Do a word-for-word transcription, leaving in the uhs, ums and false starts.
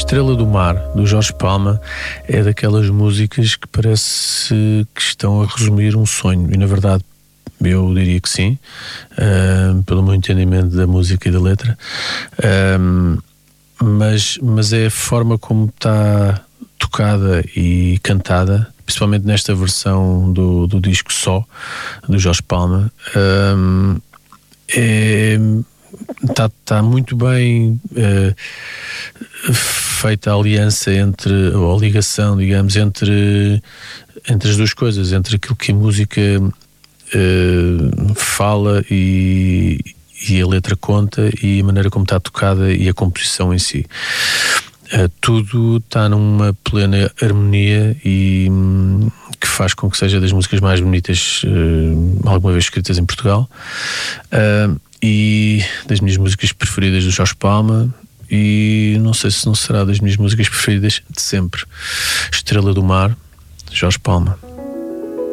Estrela do Mar, do Jorge Palma, é daquelas músicas que parece que estão a resumir um sonho, e na verdade eu diria que sim, uh, pelo meu entendimento da música e da letra, uh, mas, mas é a forma como está tocada e cantada, principalmente nesta versão do, do disco Só, do Jorge Palma. uh, é Está tá muito bem uh, feita a aliança entre, ou a ligação, digamos, entre, entre as duas coisas, entre aquilo que a música uh, fala e, e a letra conta, e a maneira como está tocada e a composição em si. Uh, tudo está numa plena harmonia e um, que faz com que seja das músicas mais bonitas uh, alguma vez escritas em Portugal. Uh, e das minhas músicas preferidas do Jorge Palma, e não sei se não será das minhas músicas preferidas de sempre. Estrela do Mar, Jorge Palma.